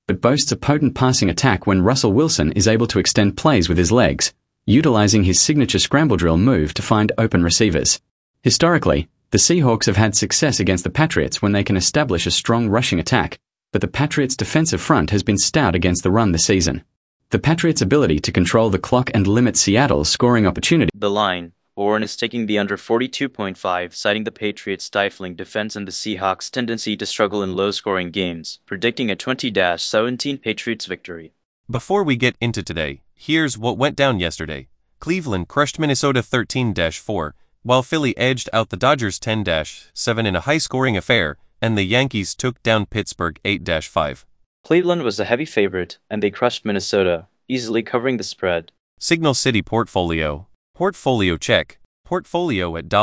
but boasts a potent passing attack when Russell Wilson is able to extend plays with his legs, utilizing his signature scramble drill move to find open receivers. Historically, the Seahawks have had success against the Patriots when they can establish a strong rushing attack, but the Patriots' defensive front has been stout against the run this season. The Patriots' ability to control the clock and limit Seattle's scoring opportunity. The line. Warren is taking the under 42.5, citing the Patriots' stifling defense and the Seahawks' tendency to struggle in low-scoring games, predicting a 20-17 Patriots victory. Before we get into today, here's what went down yesterday. Cleveland crushed Minnesota 13-4, while Philly edged out the Dodgers 10-7 in a high-scoring affair, and the Yankees took down Pittsburgh 8-5. Cleveland was a heavy favorite, and they crushed Minnesota, easily covering the spread. Signal City Portfolio. Portfolio check. Portfolio at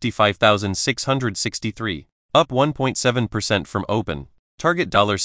$65,663, up 1.7% from open. Target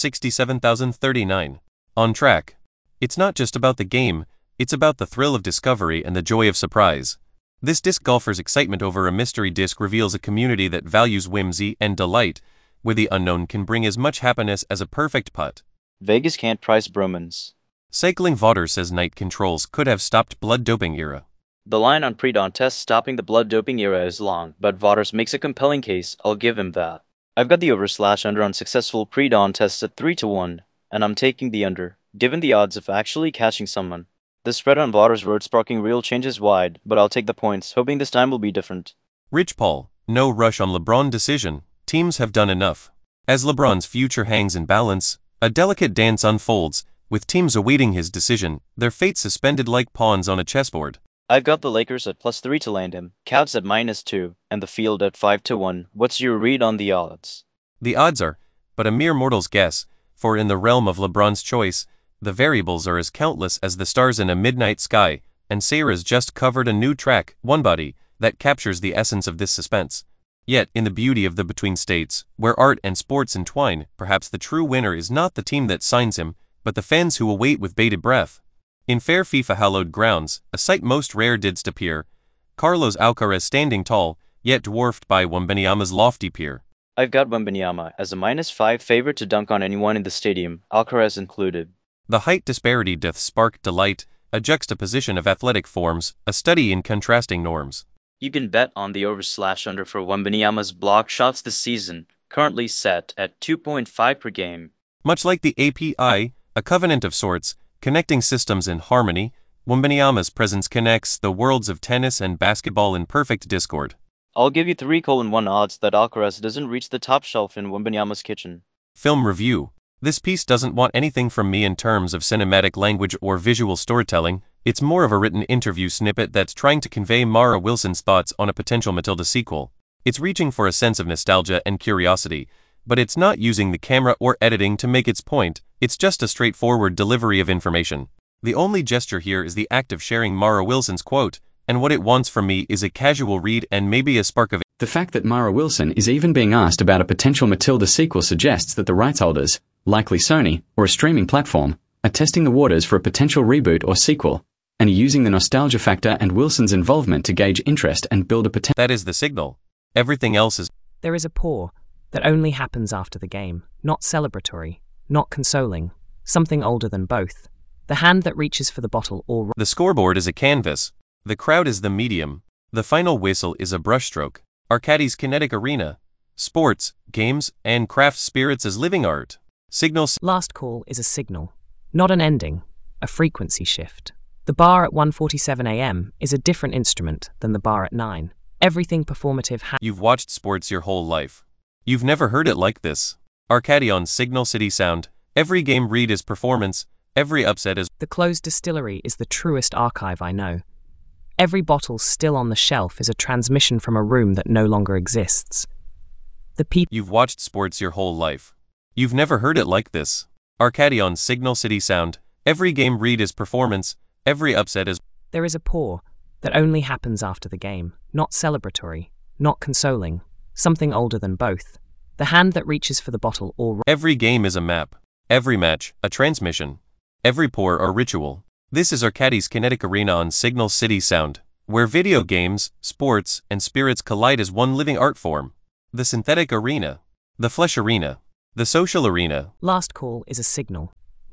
$67,039. On track. It's not just about the game, it's about the thrill of discovery and the joy of surprise. This disc golfer's excitement over a mystery disc reveals a community that values whimsy and delight, where the unknown can bring as much happiness as a perfect putt. Vegas can't price Bromans. Cycling Voter says night controls could have stopped blood doping era. The line on pre-dawn tests stopping the blood doping era is long, but Votters makes a compelling case, I'll give him that. I've got the over/under on successful pre-dawn tests at 3-1, and I'm taking the under, given the odds of actually catching someone. The spread on Votters road sparking real changes wide, but I'll take the points, hoping this time will be different. Rich Paul, no rush on LeBron decision, teams have done enough. As LeBron's future hangs in balance, a delicate dance unfolds, with teams awaiting his decision, their fate suspended like pawns on a chessboard. I've got the Lakers at +3 to land him, Cavs at -2, and the field at 5-1. What's your read on the odds? The odds are but a mere mortal's guess, for in the realm of LeBron's choice, the variables are as countless as the stars in a midnight sky, and Sarah's just covered a new track, One Body, that captures the essence of this suspense. Yet, in the beauty of the between states, where art and sports entwine, perhaps the true winner is not the team that signs him, but the fans who await with bated breath. In fair FIFA-hallowed grounds, a sight most rare didst appear, Carlos Alcaraz standing tall, yet dwarfed by Wembanyama's lofty peer. I've got Wembanyama as a -5 favorite to dunk on anyone in the stadium, Alcaraz included. The height disparity doth spark delight, a juxtaposition of athletic forms, a study in contrasting norms. You can bet on the over/under for Wembanyama's block shots this season, currently set at 2.5 per game. Much like the API, a covenant of sorts, connecting systems in harmony, Wembanyama's presence connects the worlds of tennis and basketball in perfect discord. I'll give you 3-1 odds that Alcaraz doesn't reach the top shelf in Wembanyama's kitchen. Film review. This piece doesn't want anything from me in terms of cinematic language or visual storytelling, it's more of a written interview snippet that's trying to convey Mara Wilson's thoughts on a potential Matilda sequel. It's reaching for a sense of nostalgia and curiosity, but it's not using the camera or editing to make its point, it's just a straightforward delivery of information. The only gesture here is the act of sharing Mara Wilson's quote, and what it wants from me is a casual read and maybe a spark of... The fact that Mara Wilson is even being asked about a potential Matilda sequel suggests that the rights holders, likely Sony, or a streaming platform, are testing the waters for a potential reboot or sequel, and are using the nostalgia factor and Wilson's involvement to gauge interest and build a potential... That is the signal. Everything else is... There is a pour that only happens after the game, not celebratory, not consoling, something older than both. The hand that reaches for the bottle or... The scoreboard is a canvas. The crowd is the medium. The final whistle is a brushstroke. Arcadi's kinetic arena. Sports, games, and craft spirits as living art. Signals... Last call is a signal, not an ending, a frequency shift. The bar at 1:47 a.m. is a different instrument than the bar at 9. Everything performative You've watched sports your whole life. You've never heard it like this. Arcadi on Signal City Sound. Every game read is performance. Every upset is... The closed distillery is the truest archive I know. Every bottle still on the shelf is a transmission from a room that no longer exists. The people... You've watched sports your whole life. You've never heard it like this. Arcadi on Signal City Sound. Every game read is performance. Every upset is... There is a pour that only happens after the game, not celebratory, not consoling, something older than both. The hand that reaches for the bottle or... Every game is a map. Every match, a transmission. Every pour, a ritual. This is Arcadi's kinetic arena on Signal City Sound, where video games, sports, and spirits collide as one living art form. The synthetic arena. The flesh arena. The social arena. Last call is a signal,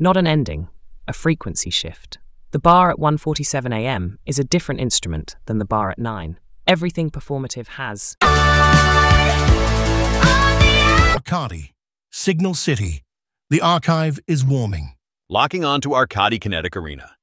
not an ending, a frequency shift. The bar at 1:47 a.m. is a different instrument than the bar at 9. Everything performative has Arcadi, Signal City. The archive is warming. Locking on to Arcadi Kinetic Arena.